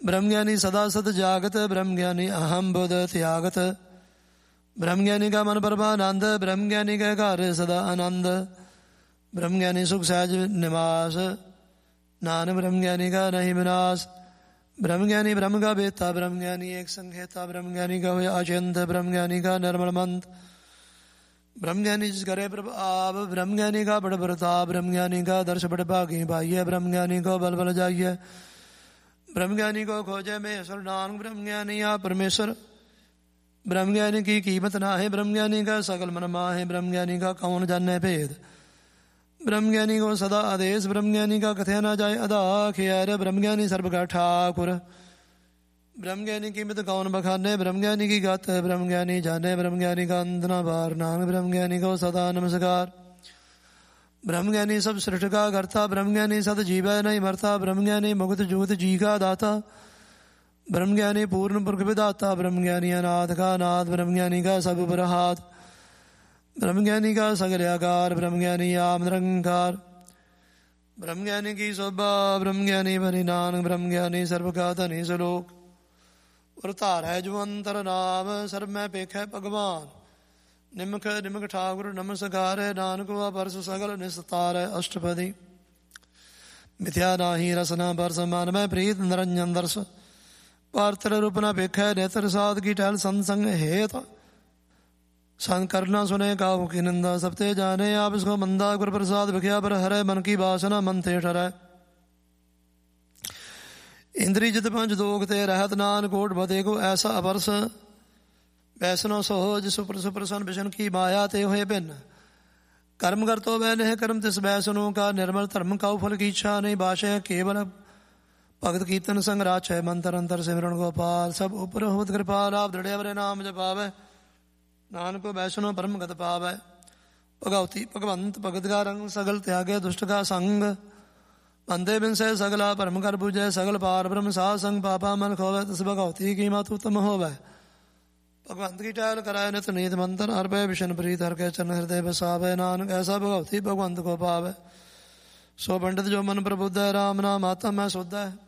ब्रह्म ज्ञानी सदा सत जागत, ब्रह्म ज्ञानी अहम बुध त्यागत। ब्रह्म ज्ञानी का मन परमानंद, ब्रह्म ज्ञानी का घर सदा आनंद। ब्रह्म ज्ञानी सुख सहज निवास, नानक ब्रह्म ज्ञानी का नहीं विनाश। ब्रह्म ज्ञानी ब्रह्म का बेता, ब्रह्म ज्ञानी एक संहेता। ब्रह्म ज्ञानी का हुआ अचिंत, ब्रह्म ज्ञानी का निर्मल मंत। ब्रह्म ज्ञानी जिस करे प्रभाव, ब्रह्म ज्ञानी का बड़ प्रताप। ब्रह्म ज्ञानी का दर्श बड़ भागी पाइये, ब्रह्म ज्ञानी को बल बल जाइए। ब्रह्म ज्ञानी को खोजे में असर नानक ब्रह्म ज्ञानी या परमेश्वर। ब्रह्म ज्ञानी की कीमत ना है, ब्रह्म ज्ञानी का सकल मन माहे। ब्रह्म ज्ञानी का कौन जाने भेद, ब्रह्म ज्ञानी को सदा आदेश। ब्रह्म ज्ञानी का कथे ना जाए अदा खैर, ब्रह्म ज्ञानी सर्व का ठाकुर। ब्रह्म ज्ञानी कीमत कौन बखाने, ब्रह्म ज्ञानी की गात ब्रह्म ज्ञानी जाने। ब्रह्म ज्ञानी का अंत ना बार, नानक ब्रह्म ज्ञानी को सदा नमस्कार। ब्रह्म ज्ञानी सब सृष्टि का करता, ब्रह्म ज्ञानी सत जीव नहीं मरता। ब्रह्म ज्ञानी मुक्त जूत जी का दाता, ब्रह्म ज्ञानी पूर्ण पुरख विदाता। ब्रह्म ज्ञानी अनाथ का नाथ, ब्रह्म ज्ञानी का सब पर हाथ। ब्रह्म ज्ञानी का सगल आकार, ब्रह्म ज्ञानी आप निरंकार। ब्रह्म ज्ञानी की शोभा, ब्रह्म ज्ञानी बनी नानक। ब्रह्म ज्ञानी सर्व का धनी सलोक, और धार है जो अंतर नाम। सर्व में पेख है भगवान, निमख निमख ठाकुर नमस्कार। नानक व परस सगल निस्तार। अष्टपदी मिथ्या नाही रसना बरस, मन में प्रीत निरंजन दर्श। पार्तर रूप न पेख है, नेत्र साध की टहल संसंग हेत। संग करना सुने काहू की निंदा, सबते जाने आप इसको मंदा। गुर प्रसाद विख्या पर हरे, मन की वासना मन थे ठहरे। इंद्री जित पंच दोग ते रहत, नान कोट बते को ऐसा अपर्स। वैष्णव सोहज सुपर सुप्रसन, विष्णु की माया ते हुए भिन्न। कर्म कर तो वह नहीं कर्म तिस वैष्णव का, निर्मल धर्म का फल की इच्छा नहीं बाशे। केवल भगत कीर्तन संग राच है, मंत्र अंतर सिमरण गोपाल। सब ऊपर होत कृपाल, आप दृढ़ बरे नाम जपावे। नानक वैष्णव परम गत पावै। भगवती भगवंत भगत का रंग, सगल त्यागे दुष्ट का संग। बंदे बिन से सगला परम कर पूजय, सगल पार ब्रह्म सा संग। पापा मन खोवे, तस भगवती की मातु उत्तम होवै। भगवंत की टहल कराय नित नीत, मंत्र अर्पय विष्णु प्रीत। हर के चरण हृदय बसावे, नानक ऐसा भगवती भगवंत को पावे। सो पंडित जो मन प्रबुद्ध है, राम नाम आता मैं शुद्ध है।